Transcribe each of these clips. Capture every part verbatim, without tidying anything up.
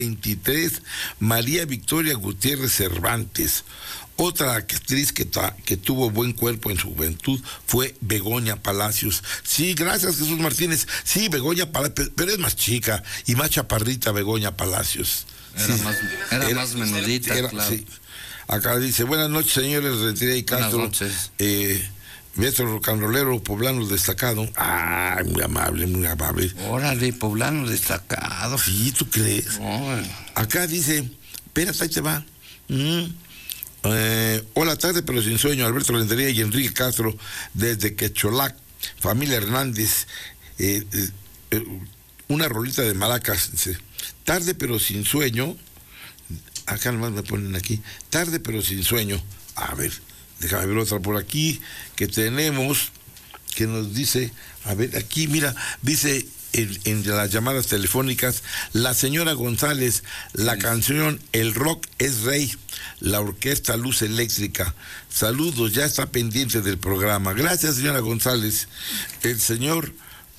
veintitrés, María Victoria Gutiérrez Cervantes. Otra actriz que, ta, que tuvo buen cuerpo en su juventud fue Begoña Palacios. Sí, gracias, Jesús Martínez. Sí, Begoña Palacios, pero es más chica y más chaparrita Begoña Palacios. Era, sí, más, era, era más menudita, era, claro. Sí. Acá dice, buenas noches, señores Rentería y Castro. Buenas noches. Eh, Maestro rocanrolero poblano destacado. Ah, muy amable, muy amable. Órale, poblano destacado. Sí, ¿tú crees? Oh. Acá dice, espérate, ahí te va. Mm. Eh, hola, tarde, pero sin sueño. Alberto Rentería y Enrique Castro, desde Quecholac, familia Hernández. Eh, eh, eh, una rolita de maracas. Dice, tarde, pero sin sueño. Acá nomás me ponen aquí. Tarde, pero sin sueño. A ver. Déjame ver otra por aquí que tenemos, que nos dice, a ver, aquí, mira, dice en, en las llamadas telefónicas, la señora González, la canción El Rock es Rey, la orquesta Luz Eléctrica. Saludos, ya está pendiente del programa. Gracias, señora González. El señor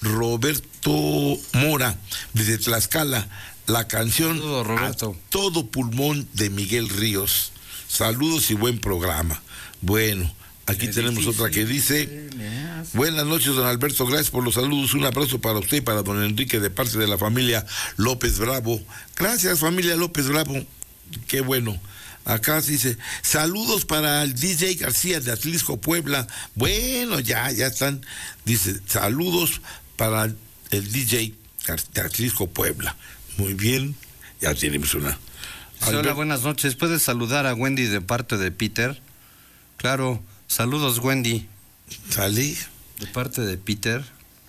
Roberto Mora, desde Tlaxcala, la canción Saludos, Roberto. A todo pulmón de Miguel Ríos. Saludos y buen programa. Bueno, aquí es tenemos difícil. Otra que dice, buenas noches, don Alberto, gracias por los saludos, un abrazo para usted y para don Enrique de parte de la familia López Bravo. Gracias, familia López Bravo, qué bueno. Acá dice, saludos para el D J García de Atlisco, Puebla. Bueno, ya, ya están, dice, saludos para el D J de Atlisco, Puebla. Muy bien, ya tenemos una. Sí, hola, buenas noches, ¿puedes saludar a Wendy de parte de Peter? Claro, saludos, Wendy. ¿Sale? De parte de Peter.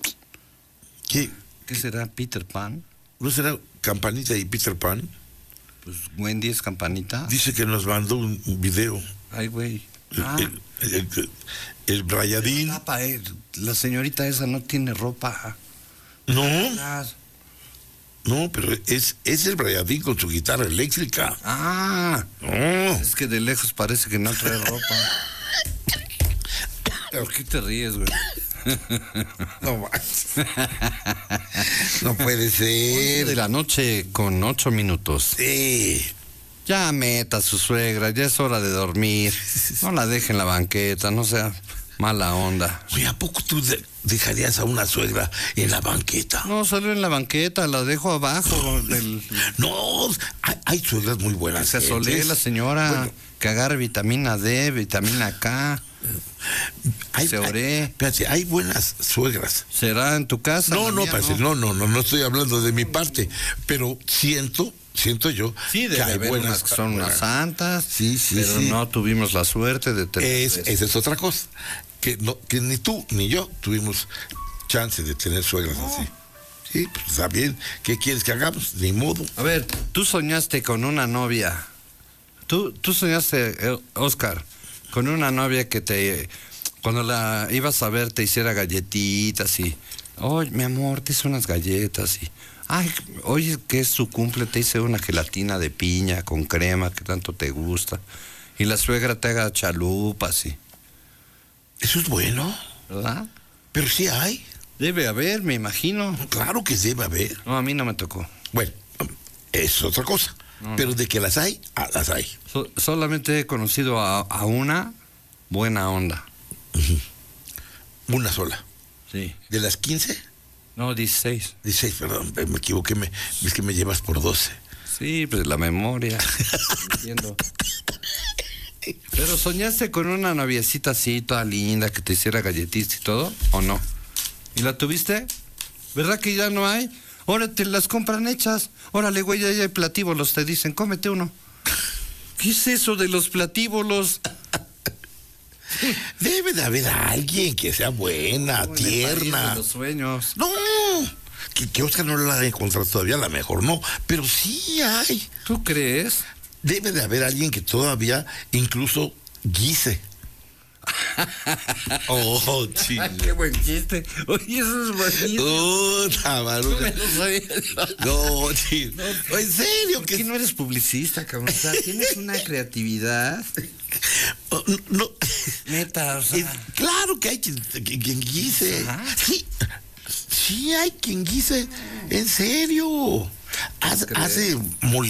¿Qué? ¿Qué será Peter Pan? ¿No será Campanita y Peter Pan? Pues Wendy es Campanita. Dice que nos mandó un, un video. Ay, güey. Ah. El, el, el, el brayadín. Tapa, eh. La señorita esa no tiene ropa. No. Ah. No, pero es, es el brayadín con su guitarra eléctrica. Ah. No. Es que de lejos parece que no trae ropa. ¿Por qué te ríes, güey? No más. No puede ser. De la noche con ocho minutos. Sí. Ya meta a su suegra, ya es hora de dormir. No la deje en la banqueta, no sea mala onda. Oye, ¿a poco tú de, dejarías a una suegra en la banqueta? No, solo en la banqueta, la dejo abajo. Del... No, hay, hay suegras muy buenas. Que se asolee la señora, bueno, que agarre vitamina D, vitamina K. Hay, se oré. Hay, espérate, hay buenas suegras. ¿Será en tu casa? No, no, parece, no, no, no, no estoy hablando de mi parte, pero siento, siento yo sí, de que hay buenas que son buenas. Unas santas, sí, sí, pero sí. no tuvimos la suerte de tener es, esa es otra cosa, que no, que ni tú ni yo tuvimos chance de tener suegras no. así. Sí, pues está bien. ¿Qué quieres que hagamos? Ni modo. A ver, tú soñaste con una novia. Tú, tú soñaste, Oscar, con una novia que te, cuando la ibas a ver, te hiciera galletitas y, oye, mi amor, te hice unas galletas y, ay, oye, que es su cumple, te hice una gelatina de piña con crema que tanto te gusta. Y la suegra te haga chalupas y... Eso es bueno. ¿Verdad? Pero sí hay. Debe haber, me imagino. Claro que debe haber. No, a mí no me tocó. Bueno, es otra cosa. No. Pero de que las hay, ah, las hay. So, solamente he conocido a, a una buena onda. Uh-huh. Una sola. Sí. ¿De las quince? No, dieciséis. dieciséis, perdón, me equivoqué, me, es que me llevas por doce. Sí, pues la memoria. Entiendo. Pero soñaste con una noviecita así, toda linda, que te hiciera galletitas y todo, ¿o no? ¿Y la tuviste? ¿Verdad que ya no hay? Ahora te las compran hechas. Órale, güey, ya hay platíbolos, te dicen, cómete uno. ¿Qué es eso de los platíbolos? Debe de haber alguien que sea buena, no, tierna. De los sueños. No, que, que Oscar no la ha encontrado todavía, a lo mejor no, pero sí hay. ¿Tú crees? Debe de haber alguien que todavía incluso guise. Oh, chile. Ay, qué buen chiste. Oye, eso es buenísimo. Oh, tabaruga. No, no, chile. No, en serio. ¿Por que qué no eres publicista, cabrón? O sea, tienes una creatividad. Oh, no. Neta, o sea. Eh, claro que hay quien, quien, quien guise. ¿Ah? Sí, sí hay quien guise. En serio. Hace, hace